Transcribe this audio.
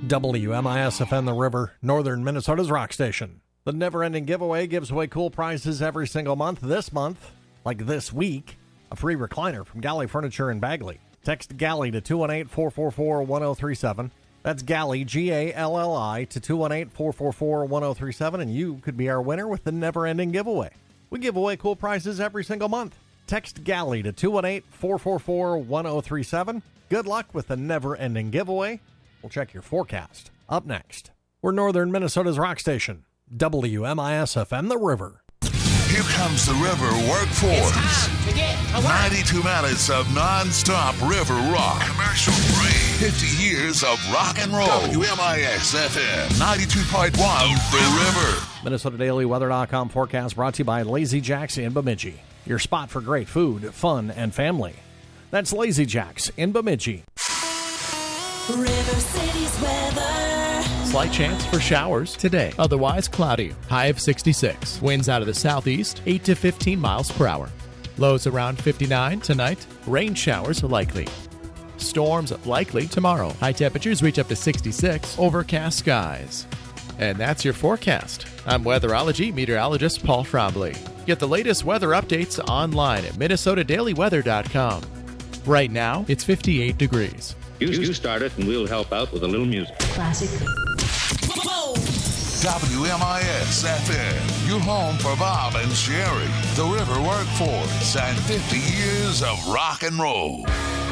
WMIS FM The River, northern Minnesota's rock station. The never-ending giveaway gives away cool prizes every single month. This month, like this week, a free recliner from Galley Furniture in Bagley. Text Galley to 218-444-1037. That's Galley, G-A-L-L-I, to 218-444-1037, and you could be our winner with the never-ending giveaway. We give away cool prizes every single month. Text Galley to 218-444-1037. Good luck with the never-ending giveaway. We'll check your forecast. Up next, we're northern Minnesota's rock station, WMIS FM The River. Here comes the River Workforce. 92 minutes of non-stop river rock. Commercial free. 50 years of rock and roll. WMIS FM 92.1 The River. MinnesotaDailyWeather.com forecast brought to you by Lazy Jack's in Bemidji. Your spot for great food, fun, and family. That's Lazy Jack's in Bemidji. River City's weather. Slight chance for showers today. Otherwise cloudy. High of 66. Winds out of the southeast, 8 to 15 miles per hour. Lows around 59 tonight. Rain showers likely. Storms likely tomorrow. High temperatures reach up to 66. Overcast skies. And that's your forecast. I'm weatherology meteorologist Paul Trombley. Get the latest weather updates online at MinnesotaDailyWeather.com. Right now, it's 58 degrees. You start it, and we'll help out with a little music. Classic. WMIS FM, your home for Bob and Sherry, the River Workforce, and 50 years of rock and roll.